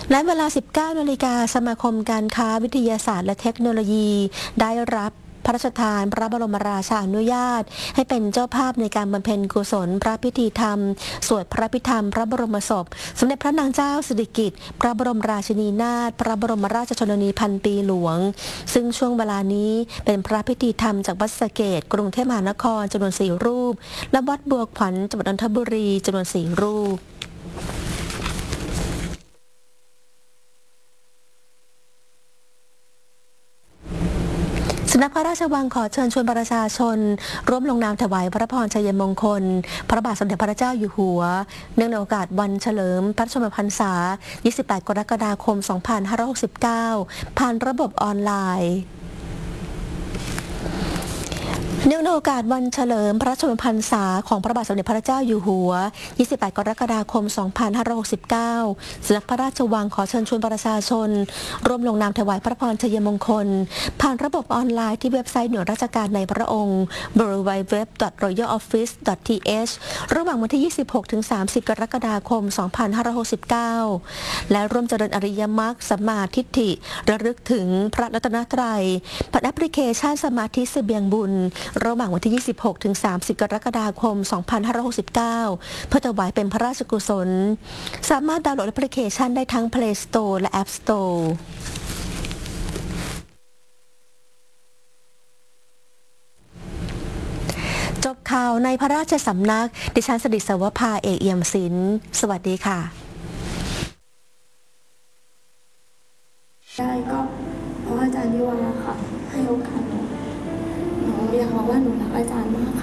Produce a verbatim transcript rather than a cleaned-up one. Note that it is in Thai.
และเวลา สิบเก้านาฬิกา สมาคมการค้าวิทยาศาสตร์และเทคโนโลยีได้รับพระราชทานพระบรมราชานุญาตให้เป็นเจ้าภาพในการบำเพ็ญกุศลพระพิธีธรรมสวดพระพิธรรมพระบรมศพสมเด็จพระนางเจ้าสิริกิติ์พระบรมราชินีนาถพระบรมราชชนนีพันปีหลวงซึ่งช่วงเวลานี้เป็นพระพิธีธรรมจากวัดสะเกษกรุงเทพมหานครจำนวนสี่รูปและวัดบัวขวัญจังหวัดนนทบุรีจำนวนสี่รูปสำนักพระราชวังขอเชิญชวนประชาชนร่วมลงนามถวายพระพรชัยมงคลพระบาทสมเด็จพระเจ้าอยู่หัวเนื่องในโอกาสวันเฉลิมพระชนมพรรษา ยี่สิบแปด กรกฎาคม สองพันห้าร้อยหกสิบเก้า ผ่านระบบออนไลน์เนื่องในโอกาสวันเฉลิมพระชนมพรรษาของพระบาทสมเด็จพระเจ้าอยู่หัว ยี่สิบแปด กรกฎาคม สองพันห้าร้อยหกสิบเก้า สำนักพระราชวังขอเชิญชวนประชาชนร่วมลงนามถวายพระพรชัยมงคลผ่านระบบออนไลน์ที่เว็บไซต์หน่วยราชการในพระองค์ ดับเบิลยู ดับเบิลยู ดับเบิลยู ดับเบิลยู ดอท รอยัลออฟฟิศ ดอท ที เอช ระหว่างวันที่ ยี่สิบหกถึงสามสิบ กรกฎาคม สองพันห้าร้อยหกสิบเก้า และร่วมเจริญอริยมรรคสัมมาทิฏฐิระลึกถึงพระรัตนตรัยผ่านแอปพลิเคชันสมาธิเสบียงบุญระหว่างวันที่ ยี่สิบหกถึงสามสิบ กรกฎาคม สองพันห้าร้อยหกสิบเก้า เพื่อถวายเป็นพระราชกุศลสามารถดาวน์โหลดแอปพลิเคชันได้ทั้ง Play Store และ App Store จบข่าวในพระราชสำนักดิฉันสดิษวภาเอกเอี่ยมศิลป์สวัสดีค่ะได้ก็เพราะอาจารย์วิวาค่ะให้โอกาสหนูหนูอยากบอกว่าหนูรักอาจารย์มาก